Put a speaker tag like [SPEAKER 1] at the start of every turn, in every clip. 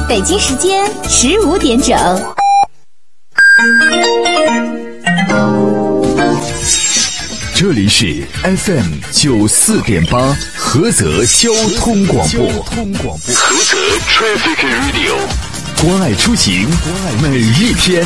[SPEAKER 1] 北京时间15点整。
[SPEAKER 2] 这里是 FM 94.8菏泽交通广播。菏泽 Traffic Radio， 关爱出行，每一天。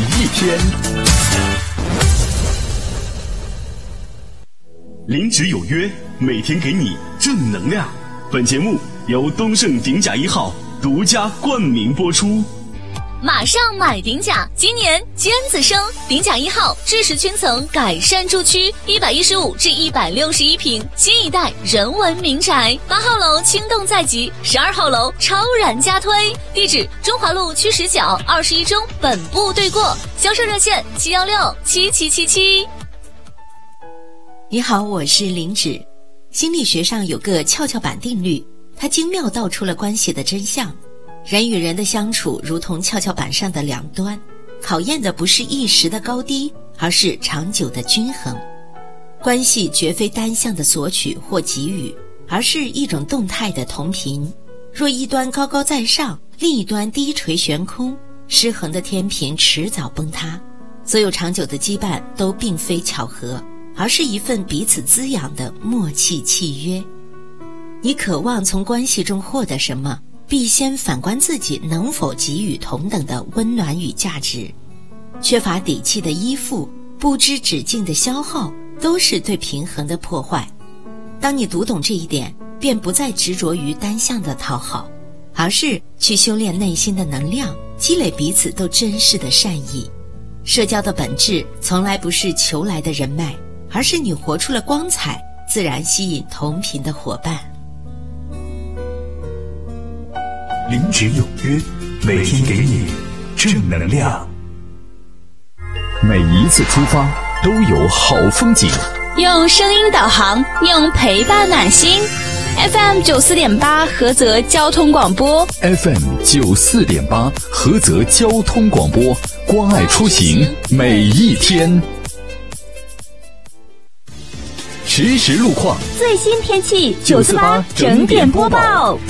[SPEAKER 3] 临职有约，每天给你正能量。本节目由东盛鼎甲1号独家冠名播出。
[SPEAKER 4] 马上买鼎甲，今年尖子生，鼎甲1号制式圈层改善住区，115至161平，新一代人文民宅。8号楼轻动在即，12号楼超然加推。地址：中华路区10角21中本部对过。销售热线7167777。
[SPEAKER 5] 你好，我是林芷。心理学上有个跷跷板定律，它精妙道出了关系的真相。人与人的相处如同跷跷板上的两端，考验的不是一时的高低，而是长久的均衡。关系绝非单向的索取或给予，而是一种动态的同频。若一端高高在上，另一端低垂悬空，失衡的天平迟早崩塌。所有长久的羁绊都并非巧合，而是一份彼此滋养的默契契约。你渴望从关系中获得什么，必先反观自己能否给予同等的温暖与价值。缺乏底气的依附，不知止境的消耗，都是对平衡的破坏。当你读懂这一点，便不再执着于单向的讨好，而是去修炼内心的能量，积累彼此都珍视的善意。社交的本质从来不是求来的人脉，而是你活出了光彩，自然吸引同频的伙伴。
[SPEAKER 2] 临职有约，每天给你正能量。每一次出发都有好风景，
[SPEAKER 4] 用声音导航，用陪伴暖心。FM 94.8菏泽交通广播，
[SPEAKER 2] FM 94.8菏泽交通广播，关爱出行每一天。实时路况，
[SPEAKER 1] 最新天气948整点播报。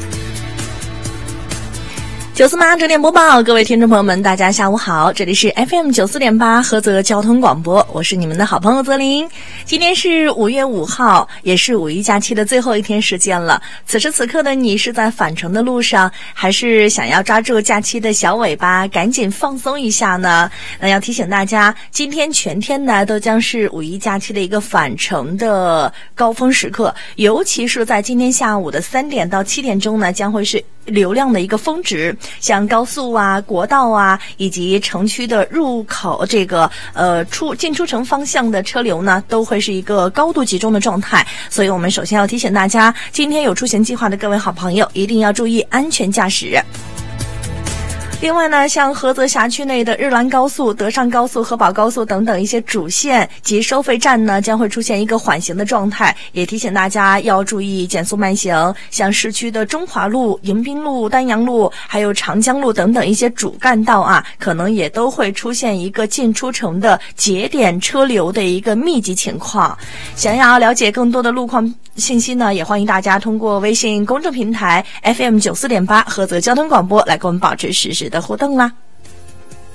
[SPEAKER 6] 948整点播报，各位听众朋友们，大家下午好，这里是 FM 94.8菏泽交通广播，我是你们的好朋友泽林。今天是5月5号，也是五一假期的最后一天时间了。此时此刻的你是在返程的路上，还是想要抓住假期的小尾巴，赶紧放松一下呢？那要提醒大家，今天全天呢都将是五一假期的一个返程的高峰时刻，尤其是在今天下午的3点到7点钟呢，将会是流量的一个峰值。像高速啊、国道啊，以及城区的入口进出城方向的车流呢，都会是一个高度集中的状态。所以我们首先要提醒大家，今天有出行计划的各位好朋友，一定要注意安全驾驶。另外呢，像菏泽辖区内的日兰高速、德尚高速、合宝高速等等一些主线及收费站呢，将会出现一个缓行的状态，也提醒大家要注意减速慢行。像市区的中华路、迎宾路、丹阳路，还有长江路等等一些主干道啊，可能也都会出现一个进出城的节点车流的一个密集情况。想要了解更多的路况信息呢，也欢迎大家通过微信公众平台 FM 94.8菏泽交通广播来跟我们保持实时的互动啦。